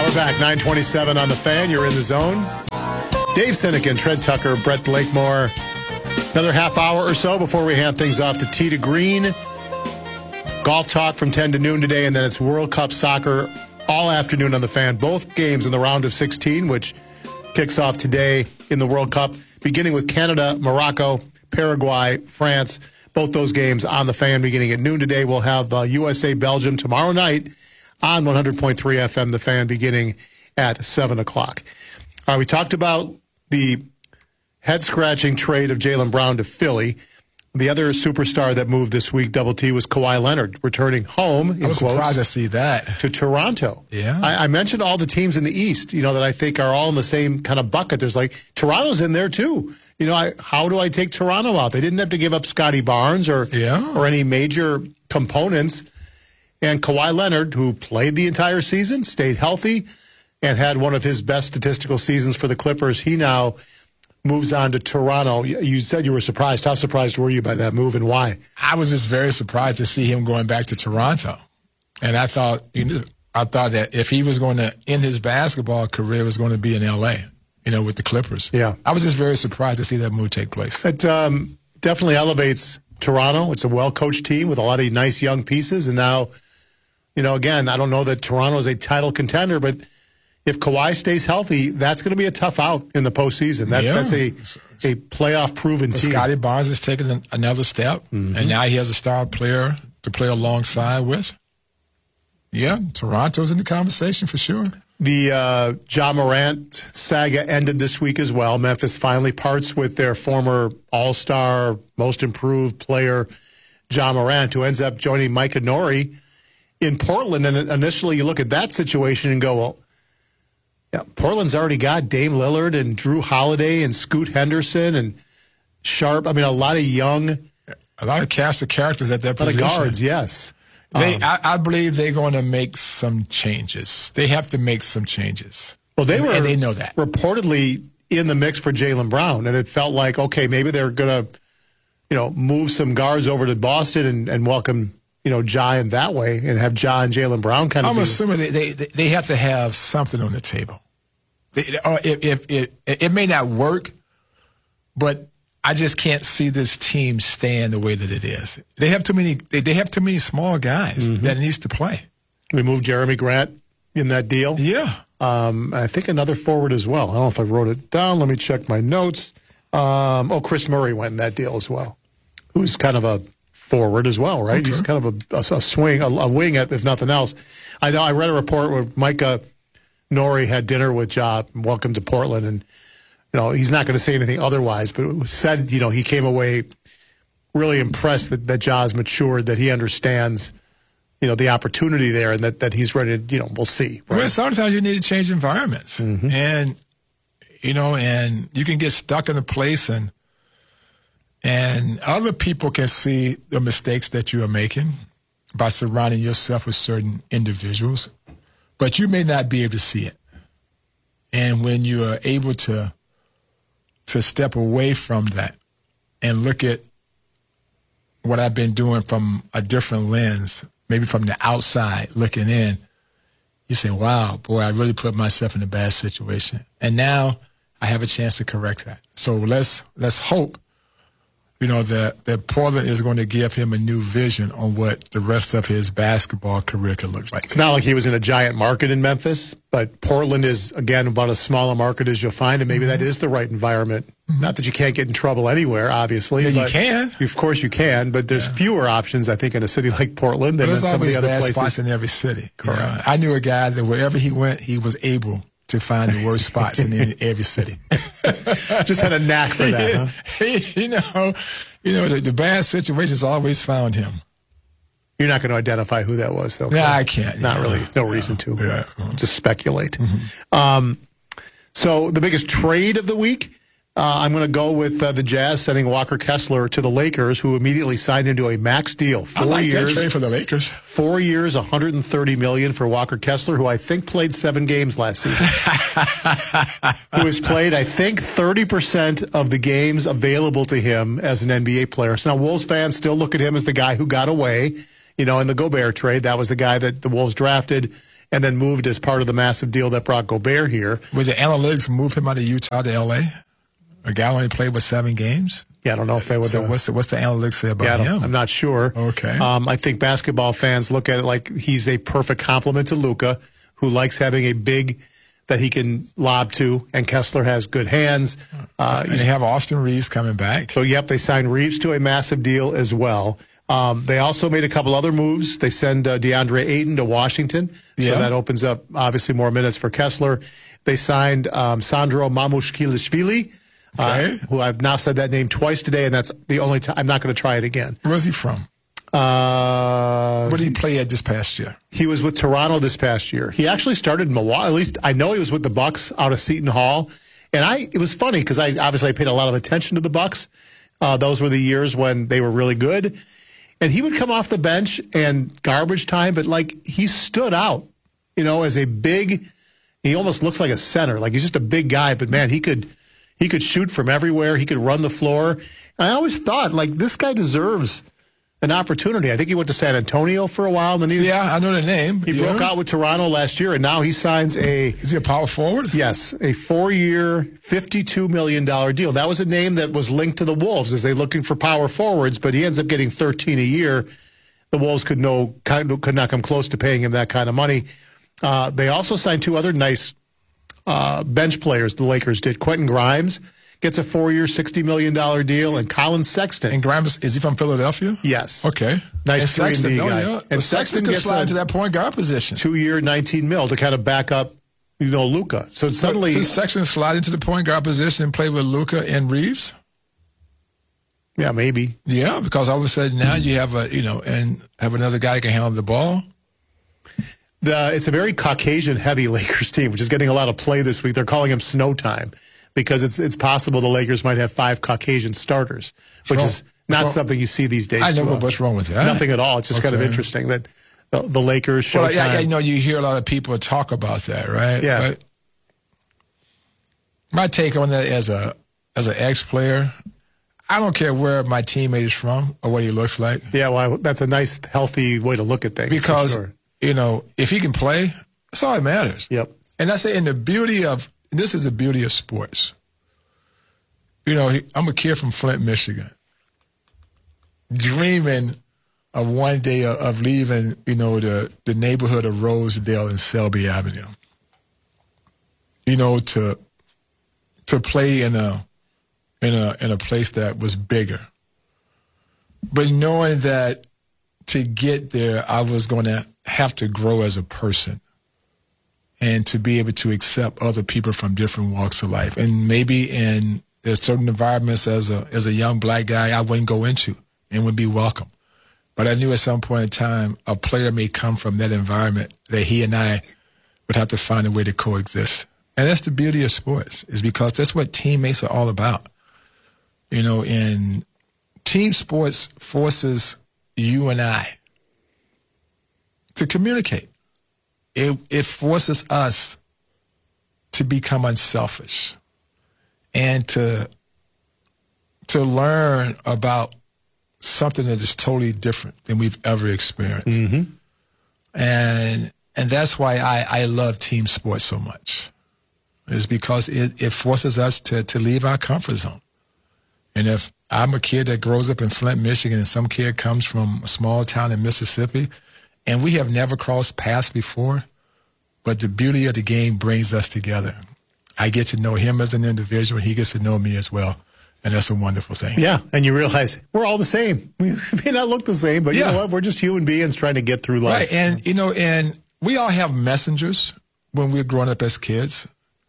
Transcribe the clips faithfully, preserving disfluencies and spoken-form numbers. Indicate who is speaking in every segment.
Speaker 1: we're back. nine twenty-seven on the Fan. You're in the zone. Dave Sinekin, Trent Tucker, Brett Blakemore. Another half hour or so before we hand things off to Tee to Green. Golf talk from ten to noon today, and then it's World Cup soccer all afternoon on the Fan. Both games in the round of sixteen, which kicks off today in the World Cup, beginning with Canada, Morocco, Paraguay, France. Both those games on the Fan beginning at noon today. We'll have uh, U S A Belgium tomorrow night on one hundred point three F M, the Fan, beginning at seven o'clock. All right, we talked about the head-scratching trade of Jaylen Brown to Philly. The other superstar that moved this week, Double T, was Kawhi Leonard, returning home, in
Speaker 2: I was
Speaker 1: quotes,
Speaker 2: surprised to see that.
Speaker 1: to Toronto.
Speaker 2: Yeah.
Speaker 1: I, I mentioned all the teams in the East, you know, that I think are all in the same kind of bucket. There's like, Toronto's in there too. You know, I, how do I take Toronto out? They didn't have to give up Scotty Barnes or,
Speaker 2: yeah.
Speaker 1: or any major components. And Kawhi Leonard, who played the entire season, stayed healthy, and had one of his best statistical seasons for the Clippers, he now moves on to Toronto. You said you were surprised. How surprised were you by that move, and why?
Speaker 2: I was just very surprised to see him going back to Toronto. And I thought, you know, I thought that if he was going to end his basketball career, it was going to be in L A, you know, with the Clippers.
Speaker 1: Yeah.
Speaker 2: I was just very surprised to see that move take place.
Speaker 1: It um, definitely elevates Toronto. It's a well-coached team with a lot of nice young pieces. And now, you know, again, I don't know that Toronto is a title contender, but if Kawhi stays healthy, that's going to be a tough out in the postseason. That,
Speaker 2: yeah.
Speaker 1: That's a a playoff-proven team.
Speaker 2: Scotty Barnes has taken another step, mm-hmm. and now he has a star player to play alongside with. Yeah, Toronto's in the conversation for sure.
Speaker 1: The uh, Ja Morant saga ended this week as well. Memphis finally parts with their former all-star, most improved player, Ja Morant, who ends up joining Micah Nori in Portland. And initially you look at that situation and go, well, yeah, Portland's already got Dame Lillard and Drew Holiday and Scoot Henderson and Sharp. I mean, a lot of young.
Speaker 2: A lot of cast of characters at that position.
Speaker 1: A lot of guards, yes.
Speaker 2: They,
Speaker 1: um,
Speaker 2: I, I believe they're going to make some changes. They have to make some changes.
Speaker 1: Well, they
Speaker 2: and,
Speaker 1: were
Speaker 2: and they know that.
Speaker 1: reportedly in the mix for Jaylen Brown, and it felt like, okay, maybe they're going to, you know, move some guards over to Boston and, and welcome, you know, Ja in that way and have Ja and Jaylen Brown kind of.
Speaker 2: I'm
Speaker 1: be,
Speaker 2: assuming they, they they have to have something on the table. They, or if, if, if it may not work, but I just can't see this team staying the way that it is. They have too many. They, they have too many small guys mm-hmm. that needs to play.
Speaker 1: We moved Jeremy Grant in that deal.
Speaker 2: Yeah,
Speaker 1: um, I think another forward as well. I don't know if I wrote it down. Let me check my notes. Um, oh, Chris Murray went in that deal as well, who's kind of a forward as well, right? Okay. He's kind of a, a, a swing, a, a wing, if nothing else. I know. I read a report where Micah Nori had dinner with Ja, welcome to Portland, and you know he's not going to say anything otherwise. But it was said, you know, he came away really impressed that that Ja's matured, that he understands, you know, the opportunity there, and that, that he's ready to, you know, we'll see. Right?
Speaker 2: Well, sometimes you need to change environments, mm-hmm. and you know, and you can get stuck in a place, and and other people can see the mistakes that you are making by surrounding yourself with certain individuals, but you may not be able to see it. And when you are able to to step away from that and look at what I've been doing from a different lens, maybe from the outside looking in, you say, wow, boy, I really put myself in a bad situation. And now I have a chance to correct that. So let's let's hope, you know, that, that Portland is going to give him a new vision on what the rest of his basketball career could look like.
Speaker 1: It's not like he was in a giant market in Memphis, but Portland is, again, about as small a market as you'll find, and maybe mm-hmm. that is the right environment. Mm-hmm. Not that you can't get in trouble anywhere, obviously.
Speaker 2: Yeah,
Speaker 1: but
Speaker 2: you can.
Speaker 1: Of course you can, but there's yeah. fewer options, I think, in a city like Portland than in some of the other
Speaker 2: bad
Speaker 1: places.
Speaker 2: Spots in every city.
Speaker 1: Correct.
Speaker 2: You know, I knew a guy that wherever he went, he was able to find the worst spots in every city.
Speaker 1: Just had a knack for that, huh?
Speaker 2: He, you know, you know the, the bad situations always found him.
Speaker 1: You're not going to identify who that was, though.
Speaker 2: No, I can't.
Speaker 1: Not
Speaker 2: yeah.
Speaker 1: really. No
Speaker 2: yeah.
Speaker 1: reason to.
Speaker 2: Yeah.
Speaker 1: Just speculate.
Speaker 2: Mm-hmm.
Speaker 1: Um, so the biggest trade of the week, uh, I'm going to go with uh, the Jazz sending Walker Kessler to the Lakers, who immediately signed into a max deal. Four
Speaker 2: I like
Speaker 1: years,
Speaker 2: that trade for the Lakers.
Speaker 1: Four years, one hundred thirty million dollars for Walker Kessler, who I think played seven games last season. Who has played, I think, thirty percent of the games available to him as an N B A player. So now Wolves fans still look at him as the guy who got away. You know, in the Gobert trade, that was the guy that the Wolves drafted and then moved as part of the massive deal that brought Gobert here.
Speaker 2: Would the analytics move him out of Utah to L A? A guy only played with seven games?
Speaker 1: Yeah, I don't know if they would.
Speaker 2: So
Speaker 1: uh,
Speaker 2: what's the, what's the analytics say about
Speaker 1: yeah,
Speaker 2: him?
Speaker 1: I'm not sure.
Speaker 2: Okay.
Speaker 1: Um, I think basketball fans look at it like he's a perfect complement to Luka, who likes having a big that he can lob to, and Kessler has good hands. Uh,
Speaker 2: and they have Austin Reeves coming back.
Speaker 1: So, yep, they signed Reeves to a massive deal as well. Um, they also made a couple other moves. They send uh, DeAndre Ayton to Washington,
Speaker 2: yeah.
Speaker 1: so that opens up, obviously, more minutes for Kessler. They signed um, Sandro Mamushkilishvili,
Speaker 2: okay.
Speaker 1: uh, who I've now said that name twice today, and that's the only time. I'm not going to try it again.
Speaker 2: Where's he from?
Speaker 1: Uh,
Speaker 2: what did he play at this past year?
Speaker 1: He was with Toronto this past year. He actually started in Milwaukee. At least I know he was with the Bucks out of Seton Hall. And I, it was funny because I obviously I paid a lot of attention to the Bucks. Uh, those were the years when they were really good. And he would come off the bench and garbage time, but like he stood out, you know, as a big. He almost looks like a center. Like he's just a big guy, but man, he could he could shoot from everywhere. He could run the floor. And I always thought like this guy deserves an opportunity. I think he went to San Antonio for a while. And then he,
Speaker 2: yeah, I know the name.
Speaker 1: He
Speaker 2: yeah.
Speaker 1: broke out with Toronto last year, and now he signs a...
Speaker 2: Is he a power forward?
Speaker 1: Yes, a four-year, fifty-two million dollars deal. That was a name that was linked to the Wolves as they're looking for power forwards, but he ends up getting thirteen a year. The Wolves could, no, could not come close to paying him that kind of money. Uh, they also signed two other nice uh, bench players, the Lakers did. Quentin Grimes gets a four-year, sixty million dollars deal, and Colin Sexton.
Speaker 2: And Grimes, is he from Philadelphia?
Speaker 1: Yes.
Speaker 2: Okay.
Speaker 1: Nice
Speaker 2: and Sexton,
Speaker 1: three and D guy.
Speaker 2: yeah.
Speaker 1: And
Speaker 2: Sexton,
Speaker 1: Sexton
Speaker 2: could
Speaker 1: gets
Speaker 2: slide
Speaker 1: a
Speaker 2: to that point guard position.
Speaker 1: Two-year, nineteen mil to kind of back up, you know, Luka. So suddenly,
Speaker 2: does Sexton slide into the point guard position and play with Luka and Reeves?
Speaker 1: Yeah, maybe.
Speaker 2: Yeah, because all of a sudden now you have a you know and have another guy that can handle the ball.
Speaker 1: The, it's a very Caucasian-heavy Lakers team, which is getting a lot of play this week. They're calling him Snow Time because it's it's possible the Lakers might have five Caucasian starters, which
Speaker 2: wrong?
Speaker 1: is not
Speaker 2: wrong?
Speaker 1: something you see these days.
Speaker 2: I know
Speaker 1: well.
Speaker 2: what's wrong with that.
Speaker 1: Nothing at all. It's just
Speaker 2: okay.
Speaker 1: kind of interesting that the, the Lakers show
Speaker 2: well,
Speaker 1: time.
Speaker 2: I, I know you hear a lot of people talk about that, right?
Speaker 1: Yeah.
Speaker 2: But my take on that as a as an ex-player, I don't care where my teammate is from or what he looks like.
Speaker 1: Yeah, well, that's a nice, healthy way to look at things.
Speaker 2: Because,
Speaker 1: for sure.
Speaker 2: you know, if he can play, that's all that matters.
Speaker 1: Yep.
Speaker 2: And I say, and the beauty of, this is the beauty of sports. You know, he, I'm a kid from Flint, Michigan, dreaming of one day of, of leaving, you know, the, the neighborhood of Rosedale and Selby Avenue. You know, to to play in a in a in a place that was bigger. But knowing that to get there, I was going to have to grow as a person and to be able to accept other people from different walks of life. And maybe in there's certain environments as a as a young black guy I wouldn't go into and would be welcome. But I knew at some point in time a player may come from that environment that he and I would have to find a way to coexist. And that's the beauty of sports, is because that's what teammates are all about. You know, in team sports forces you and I to communicate. It, it forces us to become unselfish and to to learn about something that is totally different than we've ever experienced.
Speaker 1: Mm-hmm.
Speaker 2: And and that's why I, I love team sports so much, is because it, it forces us to, to leave our comfort zone. And if I'm a kid that grows up in Flint, Michigan, and some kid comes from a small town in Mississippi, and we have never crossed paths before, but the beauty of the game brings us together. I get to know him as an individual, and he gets to know me as well. And that's a wonderful thing.
Speaker 1: Yeah, and you realize we're all the same. We may not look the same, but you
Speaker 2: yeah.
Speaker 1: know what? We're just human beings trying to get through life.
Speaker 2: Right, and, you know, and we all have messengers when we're growing up as kids.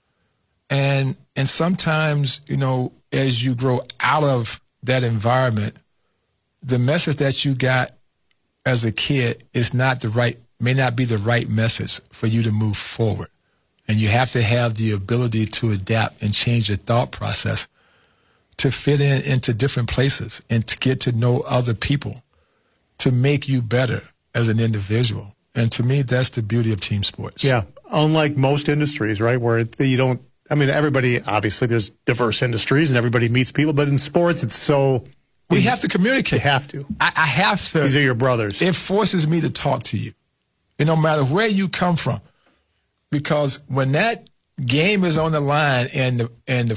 Speaker 2: And and sometimes, you know, as you grow out of that environment, the message that you got as a kid is not the right, may not be the right message for you to move forward. And you have to have the ability to adapt and change your thought process to fit in into different places and to get to know other people, to make you better as an individual. And to me, that's the beauty of team sports.
Speaker 1: Yeah, unlike most industries, right, where it, you don't, I mean, everybody, obviously there's diverse industries and everybody meets people, but in sports it's so...
Speaker 2: We have to communicate.
Speaker 1: You have to.
Speaker 2: I, I have to.
Speaker 1: These are your brothers.
Speaker 2: It forces me to talk to you. and no matter where you come from. Because when that game is on the line and the, and the